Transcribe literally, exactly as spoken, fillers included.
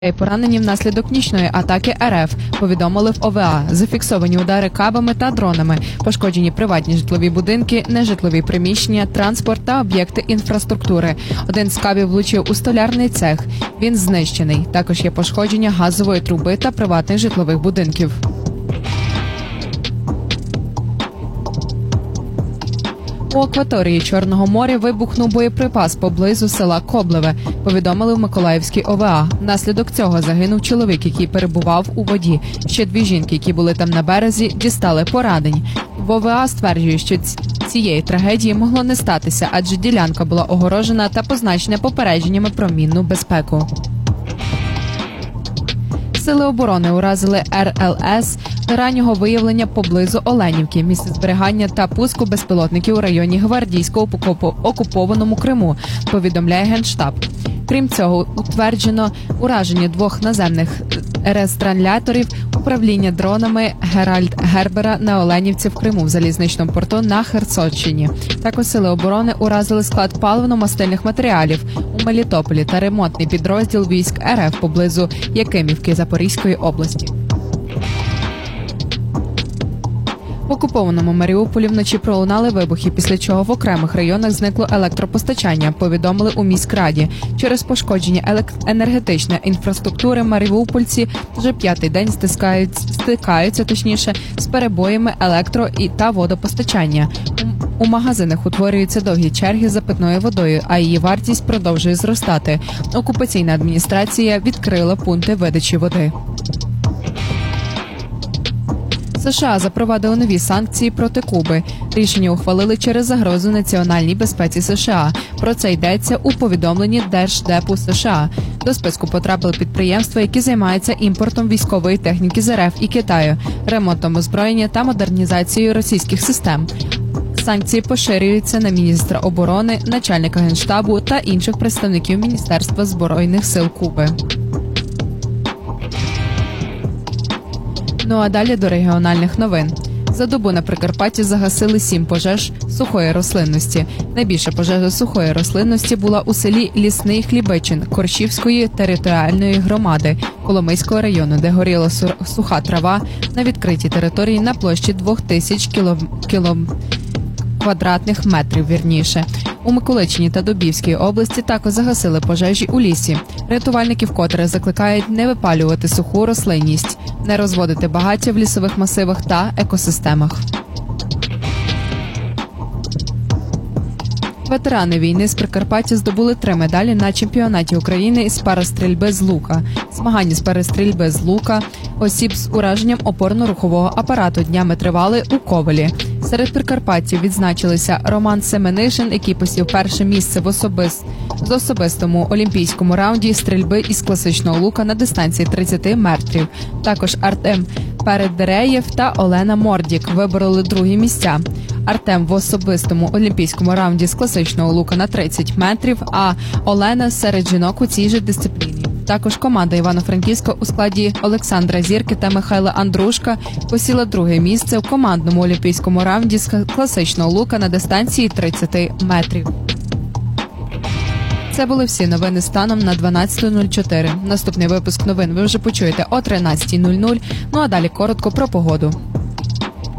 Поранені внаслідок нічної атаки РФ, повідомили в О В А. Зафіксовані удари кабами та дронами, пошкоджені приватні житлові будинки, нежитлові приміщення, транспорт та об'єкти інфраструктури. Один з кабів влучив у столярний цех. Він знищений. Також є пошкодження газової труби та приватних житлових будинків. У акваторії Чорного моря вибухнув боєприпас поблизу села Коблеве, повідомили в Миколаївській О В А. Внаслідок цього загинув чоловік, який перебував у воді. Ще дві жінки, які були там на березі, дістали поранень. В О В А стверджують, що цієї трагедії могло не статися, адже ділянка була огорожена та позначена попередженнями про мінну безпеку. Сили оборони уразили Ер Ел Ес раннього виявлення поблизу Оленівки, місце зберігання та пуску безпілотників у районі Гвардійського окупованому Криму, повідомляє Генштаб. Крім цього, утверджено ураження двох наземних ретрансляторів управління дронами Геральд Гербера на Оленівці в Криму в залізничному порту на Херсонщині. Також сили оборони уразили склад паливно-мастильних матеріалів у Мелітополі та ремонтний підрозділ військ Ер Еф поблизу Якимівки Запорізької області. В окупованому Маріуполі вночі пролунали вибухи, після чого в окремих районах зникло електропостачання, повідомили у міськраді. Через пошкодження енергетичної інфраструктури маріупольці вже п'ятий день стискають, стикаються точніше, з перебоями електро- і та водопостачання. У магазинах утворюються довгі черги за питною водою, а її вартість продовжує зростати. Окупаційна адміністрація відкрила пункти видачі води. США запровадили нові санкції проти Куби. Рішення ухвалили через загрозу національній безпеці США. Про це йдеться у повідомленні Держдепу США. До списку потрапили підприємства, які займаються імпортом військової техніки з Ер Еф і Китаю, ремонтом озброєння та модернізацією російських систем. Санкції поширюються на міністра оборони, начальника Генштабу та інших представників Міністерства Збройних сил Куби. Ну а далі до регіональних новин. За добу на Прикарпатті загасили сім пожеж сухої рослинності. Найбільша пожежа сухої рослинності була у селі Лісний Хлібичин Корчівської територіальної громади Коломийського району, де горіла суха трава на відкритій території на площі двох тисяч кіло... кіло... квадратних метрів, вірніше. У Миколичині та Дубівській області також загасили пожежі у лісі. Рятувальники вкотре закликають не випалювати суху рослинність, не розводити багаття в лісових масивах та екосистемах. Ветерани війни з Прикарпаття здобули три медалі на чемпіонаті України із парастрільби з лука. Змагання з парастрільби з лука осіб з ураженням опорно-рухового апарату днями тривали у Ковелі. Серед прикарпатців відзначилися Роман Семенишин, який посів перше місце в особис... з особистому олімпійському раунді стрільби із класичного лука на дистанції тридцять метрів. Також Артем Передереєв та Олена Мордік вибороли другі місця. Артем в особистому олімпійському раунді з класичного лука на тридцять метрів, а Олена серед жінок у цій же дисципліні. Також команда Івано-Франківська у складі Олександра Зірки та Михайла Андрушка посіла друге місце в командному олімпійському раунді з класичного лука на дистанції тридцять метрів. Це були всі новини станом на дванадцяте нуль чотири. Наступний випуск новин ви вже почуєте о тринадцятій нуль нуль. Ну а далі коротко про погоду.